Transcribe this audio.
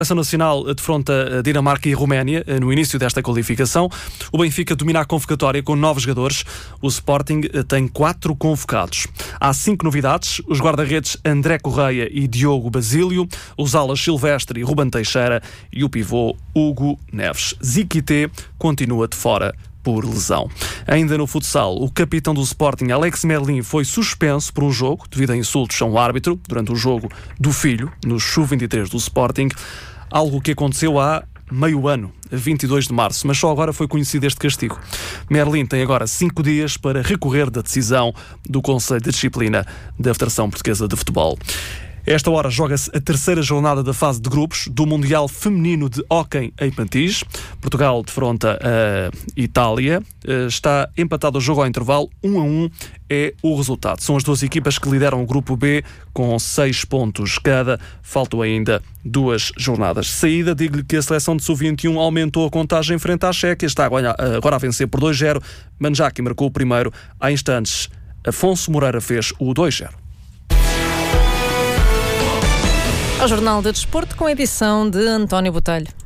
A Seleção Nacional defronta Dinamarca e Roménia no início desta qualificação. O Benfica domina a convocatória com 9 jogadores. O Sporting tem 4 convocados. Há 5 novidades: os guarda-redes André Correia e Diogo Basílio, os alas Silvestre e Ruben Teixeira e o pivô Hugo Neves. Ziquité continua de fora por lesão. Ainda no futsal, o capitão do Sporting, Alex Merlin, foi suspenso por um jogo devido a insultos a um árbitro durante o jogo do filho, no Sub-23 do Sporting, algo que aconteceu há meio ano, a 22 de março, mas só agora foi conhecido este castigo. Merlin tem agora 5 dias para recorrer da decisão do Conselho de Disciplina da Federação Portuguesa de Futebol. Esta hora joga-se a terceira jornada da fase de grupos do Mundial Feminino de Hóquei em Patins. Portugal defronta a Itália. Está empatado o jogo ao intervalo, 1-1 é o resultado. São as duas equipas que lideram o grupo B com 6 pontos cada. Faltam ainda 2 jornadas de saída. Digo-lhe que a seleção de Sub-21 aumentou a contagem frente à Chequia. Está agora a vencer por 2-0. Manjaki marcou o primeiro. Há instantes, Afonso Moreira fez o 2-0. Ao Jornal de Desporto, com a edição de António Botelho.